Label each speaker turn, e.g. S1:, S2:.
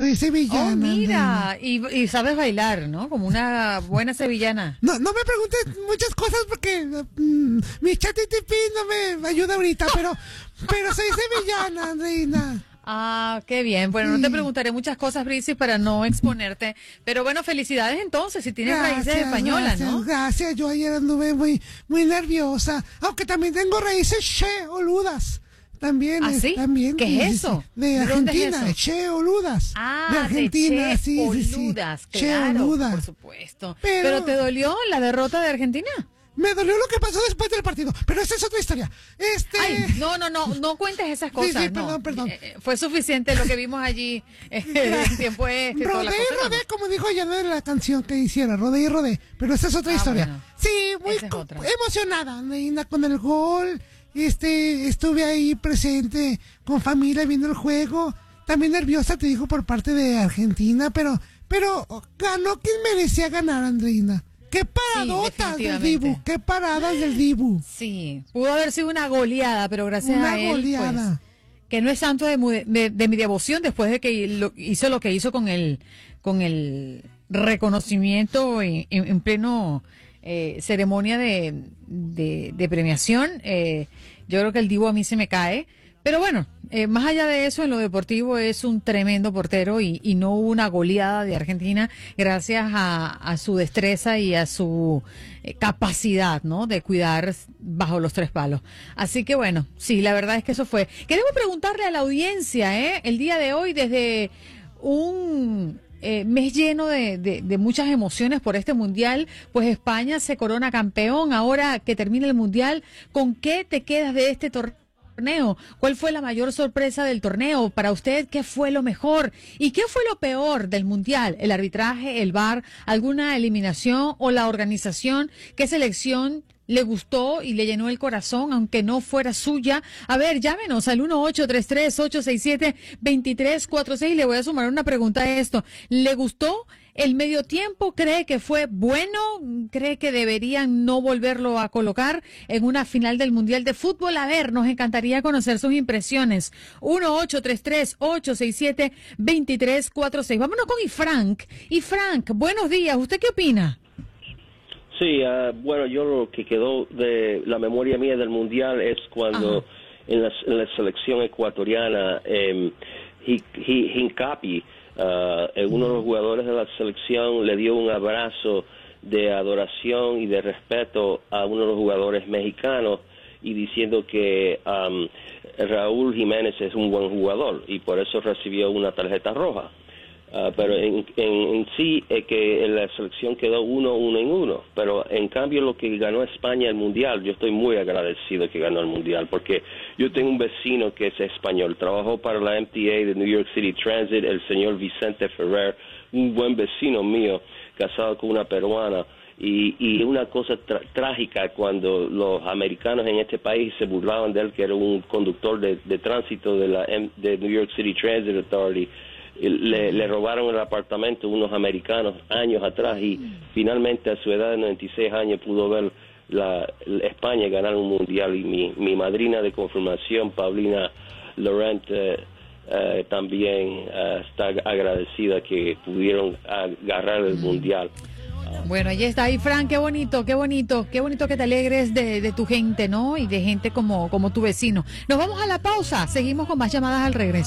S1: Soy sevillana.
S2: Oh, mira, y sabes bailar, ¿no? Como una buena sevillana.
S1: No me preguntes muchas cosas porque mi ChatGPT no me ayuda ahorita, pero soy sevillana, Andreina.
S2: Ah, qué bien. Bueno, no te preguntaré muchas cosas, Brizy, para no exponerte. Pero bueno, felicidades entonces, si tienes raíces españolas, ¿no?
S1: Gracias, yo ayer anduve muy nerviosa. Aunque también tengo raíces cheoludas. También.
S2: ¿Ah, sí?
S1: También,
S2: ¿Qué es eso?
S1: De Argentina,
S2: ¿Dónde es eso?
S1: cheoludas.
S2: Ah,
S1: de Argentina,
S2: de
S1: sí.
S2: cheoludas, claro,
S1: Cheoludas.
S2: por supuesto.
S1: Pero
S2: ¿Pero te dolió la derrota de Argentina?
S1: Me dolió lo que pasó después del partido, pero esa es otra historia.
S2: Ay, no cuentes esas cosas.
S1: Sí, perdón.
S2: Fue suficiente lo que vimos allí en tiempo este.
S1: Rodé y rodé, como dijo ayer de la canción que hiciera, rodé y rodé, pero esa es otra historia.
S2: Bueno,
S1: sí, muy emocionada, Neina, con el gol. Estuve ahí presente con familia viendo el juego. También nerviosa, te digo, por parte de Argentina, pero ganó quien merecía ganar, Andreina. ¡Qué paradotas del Dibu! ¡Qué paradas del Dibu!
S2: Sí, pudo haber sido una goleada, pero gracias a él, pues, que no es santo de mi devoción después de que hizo lo que hizo con el reconocimiento en pleno ceremonia de premiación. Yo creo que el Dibu a mí se me cae. Pero bueno, más allá de eso, en lo deportivo es un tremendo portero y no hubo una goleada de Argentina gracias a su destreza y a su capacidad, ¿no? De cuidar bajo los tres palos. Así que bueno, sí, la verdad es que eso fue. Queremos preguntarle a la audiencia, el día de hoy, desde un mes lleno de muchas emociones por este mundial, pues España se corona campeón. Ahora que termina el mundial, ¿con qué te quedas de este torneo? ¿Cuál fue la mayor sorpresa del torneo? Para usted, ¿qué fue lo mejor? ¿Y qué fue lo peor del mundial? ¿El arbitraje, el VAR, alguna eliminación o la organización? ¿Qué selección le gustó y le llenó el corazón, aunque no fuera suya? A ver, llámenos al 1-833-867-2346. Le voy a sumar una pregunta a esto. ¿Le gustó el medio tiempo? ¿Cree que fue bueno? ¿Cree que deberían no volverlo a colocar en una final del Mundial de Fútbol? A ver, nos encantaría conocer sus impresiones. 1-833-867-2346. Vámonos con Ifrank. Ifrank, buenos días. ¿Usted qué opina?
S3: Sí, bueno, yo lo que quedó de la memoria mía del Mundial es cuando en la selección ecuatoriana, Hincapi, uno de los jugadores de la selección le dio un abrazo de adoración y de respeto a uno de los jugadores mexicanos y diciendo que Raúl Jiménez es un buen jugador y por eso recibió una tarjeta roja. Pero en sí que la selección quedó 1-1, pero en cambio lo que ganó España el Mundial, yo estoy muy agradecido que ganó el Mundial, porque yo tengo un vecino que es español, trabajó para la MTA de New York City Transit, el señor Vicente Ferrer, un buen vecino mío, casado con una peruana, y una cosa trágica cuando los americanos en este país se burlaban de él, que era un conductor de tránsito de New York City Transit Authority. Le robaron el apartamento unos americanos años atrás y finalmente a su edad de 96 años pudo ver España ganar un mundial y mi madrina de confirmación, Paulina Laurent, también está agradecida que pudieron agarrar el mundial.
S2: Bueno, ahí está, ahí Frank, qué bonito que te alegres de tu gente, ¿no? Y de gente como tu vecino. Nos vamos a la pausa, seguimos con más llamadas al regreso.